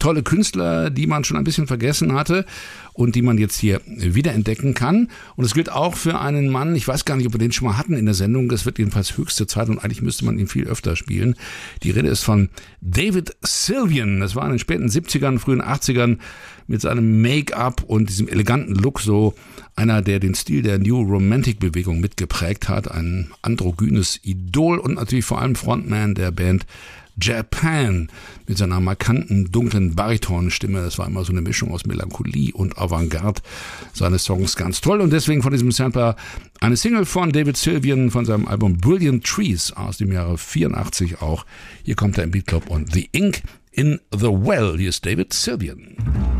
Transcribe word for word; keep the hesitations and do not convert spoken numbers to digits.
tolle Künstler, die man schon ein bisschen vergessen hatte und die man jetzt hier wiederentdecken kann. Und es gilt auch für einen Mann, ich weiß gar nicht, ob wir den schon mal hatten in der Sendung, das wird jedenfalls höchste Zeit und eigentlich müsste man ihn viel öfter spielen. Die Rede ist von David Sylvian. Das war in den späten siebzigern, frühen achtzigern mit seinem Make-up und diesem eleganten Look so einer, der den Stil der New Romantic-Bewegung mitgeprägt hat. Ein androgynes Idol und natürlich vor allem Frontman der Band Japan mit seiner markanten, dunklen Baritonstimme. Das war immer so eine Mischung aus Melancholie und Avantgarde. Seine Songs ganz toll und deswegen von diesem Sampler eine Single von David Sylvian von seinem Album Brilliant Trees aus dem Jahre vierundachtzig auch. Hier kommt er im Beat Club und The Ink in the Well. Hier ist David Sylvian.